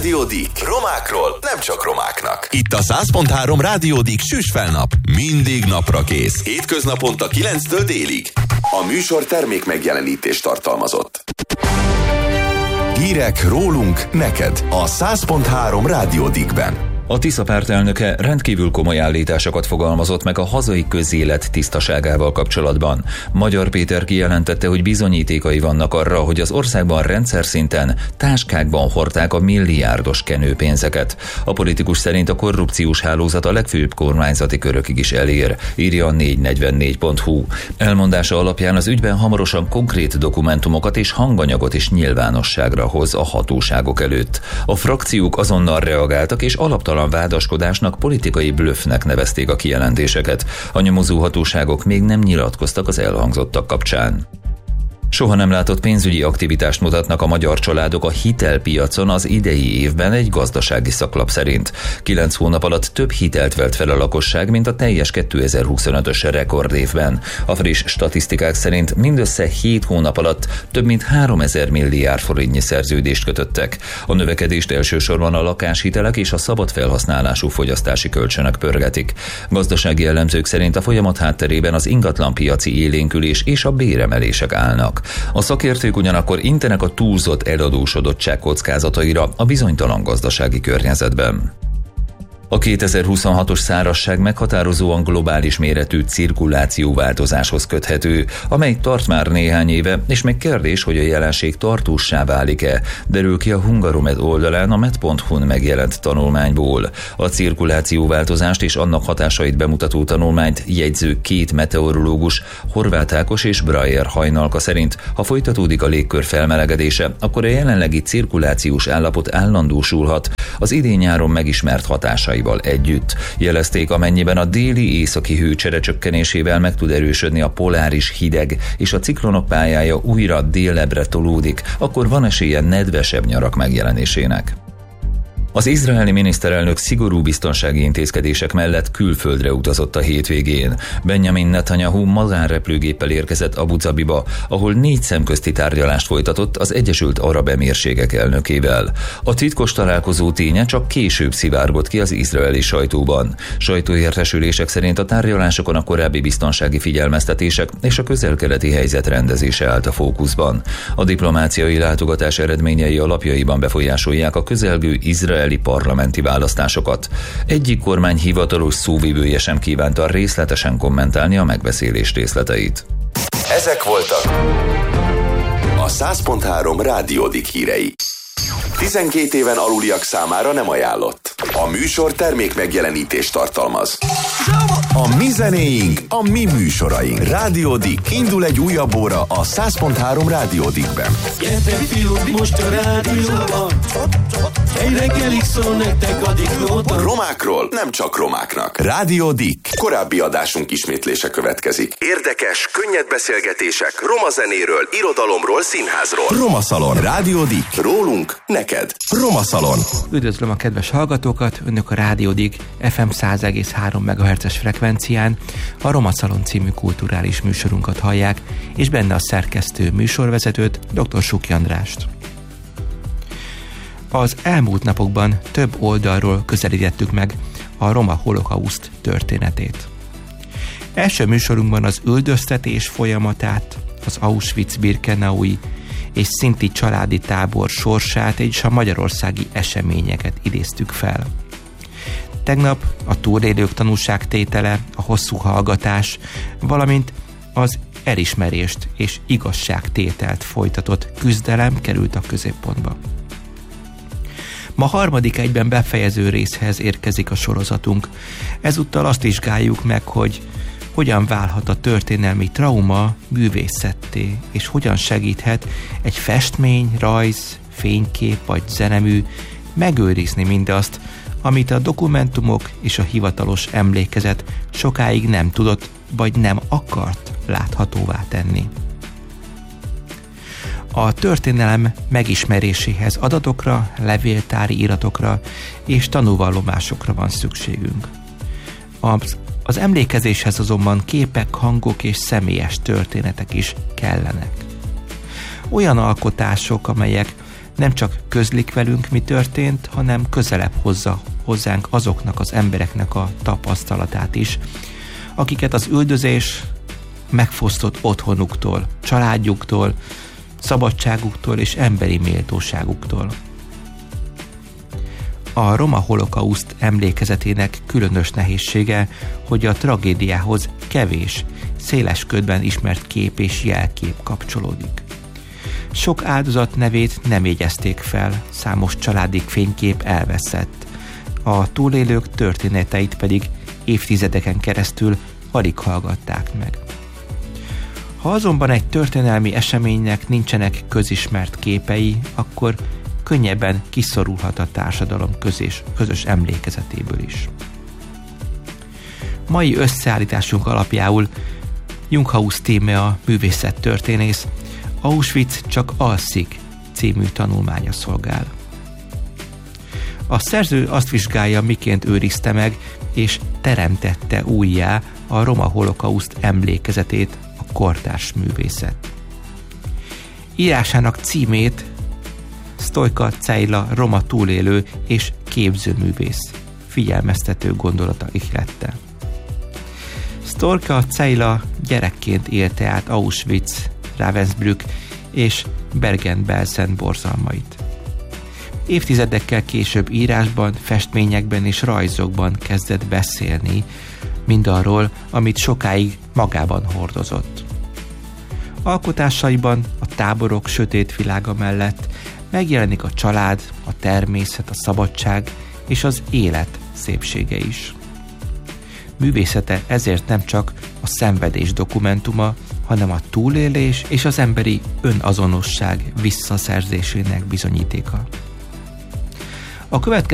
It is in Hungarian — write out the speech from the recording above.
Rádió Dick. Romákról nem csak romáknak. Itt a 100.3 Rádió Dick süsfelnap. Mindig napra kész. Hétköznaponta 9-től délig. A műsor termék megjelenítést tartalmazott. Hírek rólunk neked a 100.3 Rádió Dickben. A Tisza párt elnöke rendkívül komoly állításokat fogalmazott meg a hazai közélet tisztaságával kapcsolatban. Magyar Péter kijelentette, hogy bizonyítékai vannak arra, hogy az országban rendszer szinten táskákban hordták a milliárdos kenőpénzeket. A politikus szerint a korrupciós hálózat a legfőbb kormányzati körökig is elér, írja a 444.hu. Elmondása alapján az ügyben hamarosan konkrét dokumentumokat és hanganyagot is nyilvánosságra hoz a hatóságok előtt. A frakciók azonnal reagáltak és alaptalan vádaskodásnak, politikai blöffnek nevezték a kijelentéseket. A nyomozó hatóságok még nem nyilatkoztak az elhangzottak kapcsán. Soha nem látott pénzügyi aktivitást mutatnak a magyar családok a hitelpiacon az idei évben egy gazdasági szaklap szerint. 9 hónap alatt több hitelt vett fel a lakosság, mint a teljes 2025-ös rekordévben. A friss statisztikák szerint mindössze 7 hónap alatt több mint 3000 milliárd forintnyi szerződést kötöttek. A növekedést elsősorban a lakáshitelek és a szabad felhasználású fogyasztási kölcsönök pörgetik. Gazdasági elemzők szerint a folyamat hátterében az ingatlanpiaci élénkülés és a béremelések állnak. A szakértők ugyanakkor intenek a túlzott eladósodottság kockázataira a bizonytalan gazdasági környezetben. A 2026-os szárazság meghatározóan globális méretű cirkulációváltozáshoz köthető, amely tart már néhány éve, és még kérdés, hogy a jelenség tartóssá válik-e, derül ki a Hungaromed oldalán a med.hu-n megjelent tanulmányból. A cirkulációváltozást és annak hatásait bemutató tanulmányt jegyző két meteorológus, Horváth Ákos és Breyer Hajnalka szerint, ha folytatódik a légkör felmelegedése, akkor a jelenlegi cirkulációs állapot állandósulhat az idén-nyáron megismert hatásai együtt. Jelezték, amennyiben a déli-északi hőcsere csökkenésével meg tud erősödni a poláris hideg, és a ciklonok pályája újra délebbre tolódik, akkor van esélye nedvesebb nyarak megjelenésének. Az izraeli miniszterelnök szigorú biztonsági intézkedések mellett külföldre utazott a hétvégén. Benjamin Netanyahu magánrepülőgéppel érkezett Abu Zabiba, ahol 4 szemközti tárgyalást folytatott az Egyesült Arab Emírségek elnökével. A titkos találkozó ténye csak később szivárgott ki az izraeli sajtóban. Sajtóértesülések szerint a tárgyalásokon a korábbi biztonsági figyelmeztetések és a közel-keleti helyzet rendezése állt a fókuszban. A diplomáciai látogatás eredményei alapjaiban befolyásolják a közelgő izraeli parlamenti választásokat. Egyik kormány hivatalos szóvivője sem kívánta részletesen kommentálni a megbeszélés részleteit. Ezek voltak a 100.3 Rádió Dick hírei. 12 éven aluliak számára nem ajánlott. A műsor termék megjelenítést tartalmaz. A mi zenéink, a mi műsoraink. Rádió Dick. Indul egy újabb óra a 100.3 Rádió Dickben. Gyertek fiúk, most a rádióban. Egy reggelig szól nektek a Dicknóta. Romákról nem csak romáknak. Rádió Dick. Korábbi adásunk ismétlése következik. Érdekes, könnyed beszélgetések roma zenéről, irodalomról, színházról. Roma Szalon. Rádió Dick. Rólunk neked. Roma Szalon. Üdvözlöm a kedves hallgatókat, önök a Rádió Dick FM 100,3 MHz-es frekvencián a Roma Szalon című kulturális műsorunkat hallják, és benne a szerkesztő műsorvezetőt, dr. Suki Andrást. Az elmúlt napokban több oldalról közelítettük meg a roma holokauszt történetét. Első műsorunkban az üldöztetés folyamatát, az Auschwitz-Birkenaui és szinti családi tábor sorsát és a magyarországi eseményeket idéztük fel. Tegnap a túlélők tanúságtétele, a hosszú hallgatás, valamint az elismerést és igazságtételt folytatott küzdelem került a középpontba. Ma harmadik egyben befejező részhez érkezik a sorozatunk. Ezúttal azt vizsgáljuk meg, hogy hogyan válhat a történelmi trauma művészetté, és hogyan segíthet egy festmény, rajz, fénykép vagy zenemű megőrizni mindazt, amit a dokumentumok és a hivatalos emlékezet sokáig nem tudott vagy nem akart láthatóvá tenni. A történelem megismeréséhez adatokra, levéltári iratokra és tanúvallomásokra van szükségünk. Az emlékezéshez azonban képek, hangok és személyes történetek is kellenek. Olyan alkotások, amelyek nem csak közlik velünk, mi történt, hanem közelebb hozza hozzánk azoknak az embereknek a tapasztalatát is, akiket az üldözés megfosztott otthonuktól, családjuktól, szabadságuktól és emberi méltóságuktól. A roma holokauszt emlékezetének különös nehézsége, hogy a tragédiához kevés, széles körben ismert kép és jelkép kapcsolódik. Sok áldozat nevét nem jegyezték fel, számos családi fénykép elveszett, a túlélők történeteit pedig évtizedeken keresztül alig hallgatták meg. Ha azonban egy történelmi eseménynek nincsenek közismert képei, akkor könnyebben kiszorulhat a társadalom közös emlékezetéből is. Mai összeállításunk alapjául Junghaus Tímea művészettörténész Auschwitz csak alszik című tanulmánya szolgál. A szerző azt vizsgálja, miként őrizte meg és teremtette újjá a roma holokauszt emlékezetét a kortárs művészet. Írásának címét Sztojka Cejla roma túlélő és képzőművész figyelmeztető gondolata ihlette. Sztojka Cejla gyerekként élte át Auschwitz, Ravensbrück és Bergen-Belsen borzalmait. Évtizedekkel később írásban, festményekben és rajzokban kezdett beszélni mindarról, amit sokáig magában hordozott. Alkotásaiban a táborok sötét világa mellett megjelenik a család, a természet, a szabadság és az élet szépsége is. Művészete ezért nem csak a szenvedés dokumentuma, hanem a túlélés és az emberi önazonosság visszaszerzésének bizonyítéka. A következő